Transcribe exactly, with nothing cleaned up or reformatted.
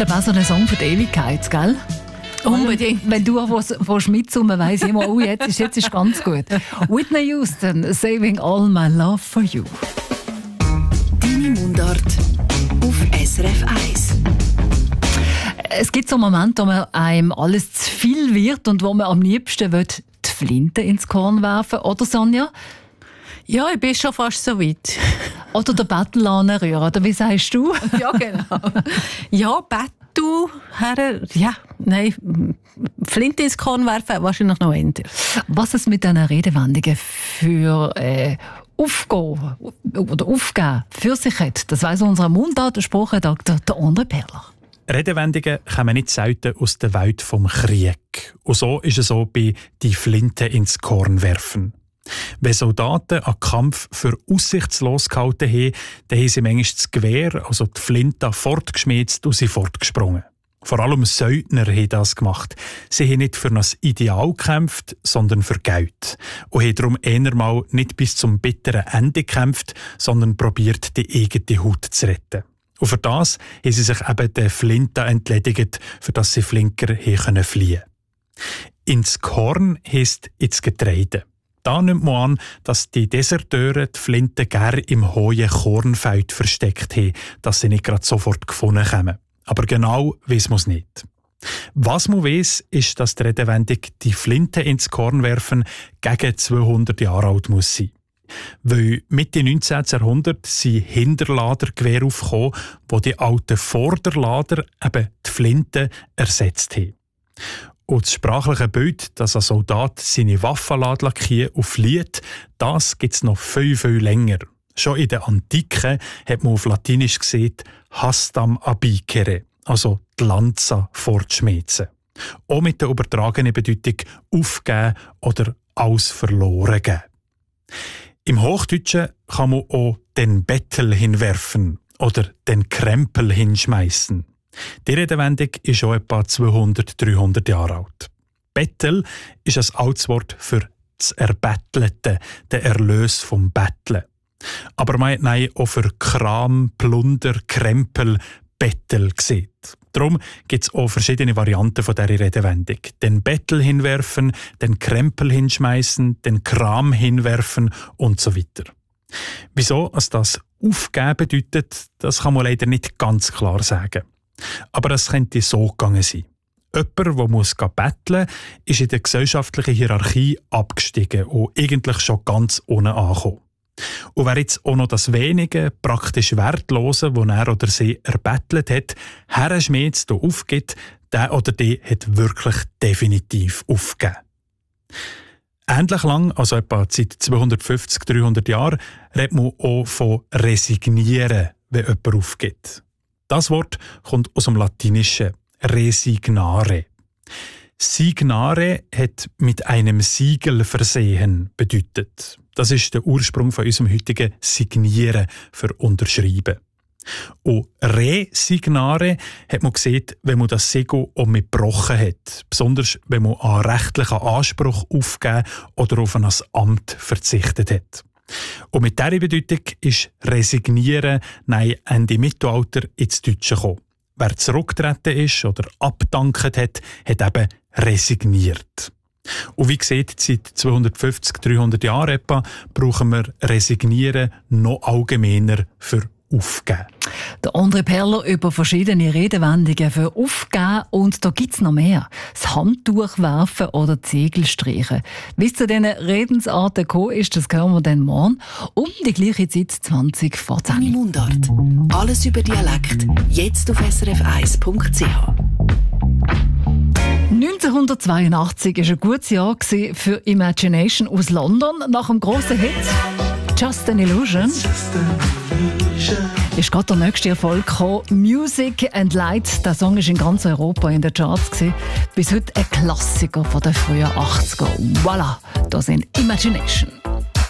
glaube auch so ein Song für die Ewigkeit, gell? Unbedingt. Wenn du auch mitsummen, weiss ich immer, oh, jetzt ist, jetzt ist ganz gut. Whitney Houston, Saving All My Love for You. Deine Mundart auf S R F eins. Es gibt so Momente, wo man einem alles zu viel wird und wo man am liebsten will, die Flinte ins Korn werfen, oder Sonja? Ja, ich bin schon fast so weit. Oder den Bettel anrühren, oder wie sagst du? Ja, genau. Ja, Bettel, Herren, ja, nein, Flinte ins Korn werfen, wahrscheinlich noch eher. Was es mit diesen Redewendungen für äh, Aufgehen oder Aufgeben für sich hat, das weiss unser Mundartensprachredakteur, der André Perler. Redewendungen kommen nicht selten aus der Welt vom Krieg. Und so ist es auch bei «die Flinte ins Korn werfen». Wenn Soldaten einen Kampf für aussichtslos gehalten haben, dann haben sie manchmal das Gewehr, also die Flinte, fortgeschmiert und sind fortgesprungen. Vor allem Söldner haben das gemacht. Sie haben nicht für ein Ideal gekämpft, sondern für Geld. Und haben darum eher mal nicht bis zum bitteren Ende gekämpft, sondern probiert, die eigene Haut zu retten. Und für das haben sie sich eben der Flinte entledigt, für das sie flinker haben fliehen können. Ins Korn heisst ins Getreide. Da nimmt man an, dass die Deserteure die Flinte gerne im hohen Kornfeld versteckt haben, dass sie nicht gerade sofort gefunden kommen. Aber genau weiss man es nicht. Was man weiss, ist, dass die Redewendung «die Flinte ins Korn werfen» gegen zweihundert Jahre alt muss sein. Weil Mitte neunzehnten Jahrhundert sind Hinterladergewehre aufgekommen, wo die alten Vorderlader eben die Flinte ersetzt haben. Und das sprachliche Bild, dass ein Soldat seine Waffe lackiert und flieht, das gibt es noch viel, viel länger. Schon in der Antike hat man auf Latinisch gesagt «hastam abicere», also die Lanze fortschmeißen. Auch mit der übertragenen Bedeutung «aufgeben» oder «alles verloren geben». Im Hochdeutschen kann man auch «den Bettel hinwerfen» oder «den Krempel hinschmeißen». Die Redewendung ist schon etwa zweihundert, dreihundert Jahre alt. Bettel ist ein altes Wort für das Erbettelte, der Erlös vom Betteln. Aber man hat nein auch für Kram, Plunder, Krempel, Bettel gesehen. Darum gibt es auch verschiedene Varianten von dieser Redewendung. Den Bettel hinwerfen, den Krempel hinschmeißen, den Kram hinwerfen und so weiter. Wieso es das Aufgeben bedeutet, das kann man leider nicht ganz klar sagen. Aber es könnte so gegangen sein. Jemand, der muss betteln muss, ist in der gesellschaftlichen Hierarchie abgestiegen und eigentlich schon ganz unten angekommen. Und wer jetzt auch noch das Wenige, praktisch Wertlose, das er oder sie erbettelt hat, herschmiert und aufgibt, der oder die hat wirklich definitiv aufgegeben. Ähnlich lang, also etwa seit zweihundertfünfzig, dreihundert Jahren, redet man auch von resignieren, wenn jemand aufgibt. Das Wort kommt aus dem Latinischen resignare. Signare hat mit einem Siegel versehen bedeutet. Das ist der Ursprung von unserem heutigen Signieren für Unterschreiben. Und resignare hat man gesehen, wenn man das Siegel auch mitgebrochen hat. Besonders wenn man an rechtlichen Anspruch aufgegeben oder auf ein Amt verzichtet hat. Und mit dieser Bedeutung ist resignieren nein, Ende Mittelalter ins Deutsche gekommen. Wer zurückgetreten ist oder abgedankt hat, hat eben resigniert. Und wie gesagt, seit zweihundertfünfzig, dreihundert Jahren etwa brauchen wir resignieren noch allgemeiner für aufgeben. Der André Perler über verschiedene Redewendungen für aufgeben und da gibt es noch mehr. Das Handtuch werfen oder Zegel streichen. Wie es zu diesen Redensarten gekommen ist, das hören wir dann morgen um die gleiche Zeit, zwanzig vor zehn. Deine Mundart. Alles über Dialekt. Jetzt auf s r f eins punkt c h. neunzehnhundertzweiundachtzig war ein gutes Jahr für Imagination aus London. Nach dem grossen Hit «Just an Illusion» ist gerade der nächste Erfolg gekommen. «Music and Light». Der Song war in ganz Europa in den Charts. Bis heute ein Klassiker von den frühen achtziger. Voilà, da sind Imagination.